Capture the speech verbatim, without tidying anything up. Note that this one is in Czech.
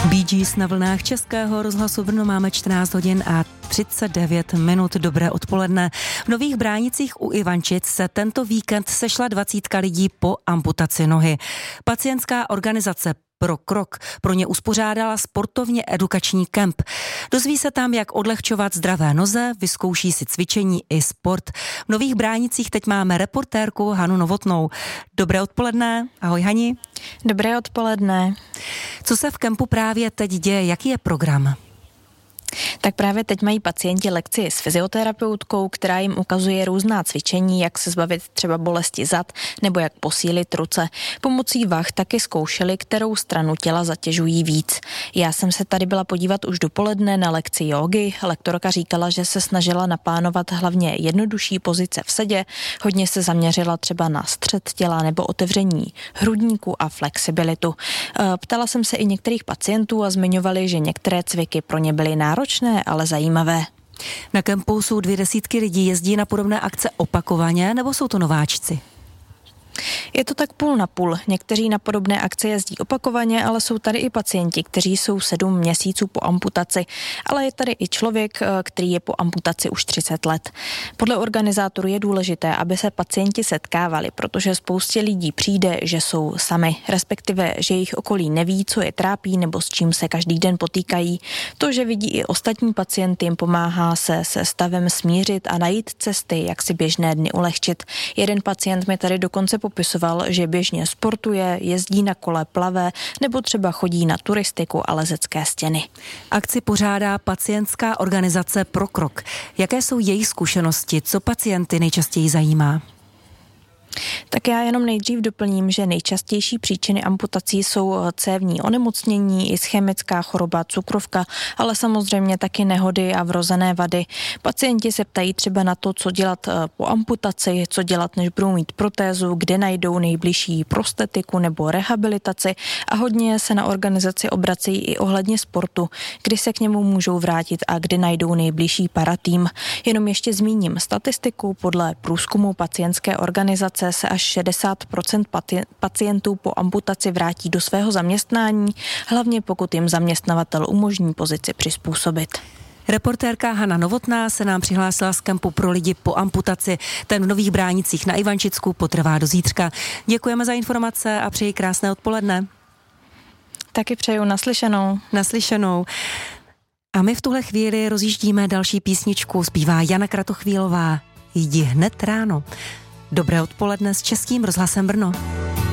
Bee Gees na vlnách Českého rozhlasu Brno, máme čtrnáct hodin a třicet devět minut. Dobré odpoledne. V Nových Bránicích u Ivančic se tento víkend sešla dvacítka lidí po amputaci nohy. Pacientská organizace Pro krok pro ně uspořádala sportovně edukační kemp. Dozví se tam, jak odlehčovat zdravé noze, vyzkouší si cvičení i sport. V Nových Bránicích teď máme reportérku Hanu Novotnou. Dobré odpoledne. Ahoj Hani. Dobré odpoledne. Co se v kempu právě teď děje? Jaký je program? Tak právě teď mají pacienti lekci s fyzioterapeutkou, která jim ukazuje různá cvičení, jak se zbavit třeba bolesti zad nebo jak posílit ruce. Pomocí vah taky zkoušeli, kterou stranu těla zatěžují víc. Já jsem se tady byla podívat už dopoledne na lekci jógy. Lektorka říkala, že se snažila naplánovat hlavně jednodušší pozice v sedě. Hodně se zaměřila třeba na střed těla nebo otevření hrudníku a flexibilitu. Ptala jsem se i některých pacientů a zmiňovali, že některé cviky pro ně byly náročné, ale zajímavé. Na kempu jsou dvě desítky lidí, jezdí na podobné akce opakovaně, nebo jsou to nováčci? Je to tak půl na půl. Někteří na podobné akce jezdí opakovaně, ale jsou tady i pacienti, kteří jsou sedm měsíců po amputaci. Ale je tady i člověk, který je po amputaci už třicet let. Podle organizátorů je důležité, aby se pacienti setkávali, protože spoustě lidí přijde, že jsou sami, respektive, že jejich okolí neví, co je trápí nebo s čím se každý den potýkají. To, že vidí i ostatní pacienty, jim pomáhá se se stavem smířit a najít cesty, jak si běžné dny ulehčit. Jeden pacient mi tady dokonce popisoval, že běžně sportuje, jezdí na kole, plave nebo třeba chodí na turistiku a lezecké stěny. Akci pořádá pacientská organizace Pro krok. Jaké jsou její zkušenosti? Co pacienty nejčastěji zajímá? Tak já jenom nejdřív doplním, že nejčastější příčiny amputací jsou cévní onemocnění, ischemická choroba, cukrovka, ale samozřejmě taky nehody a vrozené vady. Pacienti se ptají třeba na to, co dělat po amputaci, co dělat, než budou mít protézu, kde najdou nejbližší prostetiku nebo rehabilitaci a hodně se na organizaci obracejí i ohledně sportu, kdy se k němu můžou vrátit a kdy najdou nejbližší paratým. Jenom ještě zmíním statistiku. Podle průzkumu pacientské organizace se až šedesát procent pacientů po amputaci vrátí do svého zaměstnání, hlavně pokud jim zaměstnavatel umožní pozici přizpůsobit. Reportérka Hana Novotná se nám přihlásila z kempu pro lidi po amputaci. Ten v Nových Bránicích na Ivančicku potrvá do zítřka. Děkujeme za informace a přeji krásné odpoledne. Taky přeju naslyšenou. Naslyšenou. A my v tuhle chvíli rozjíždíme další písničku. Zpívá Jana Kratochvílová. Jdi hned ráno. Dobré odpoledne s Českým rozhlasem Brno.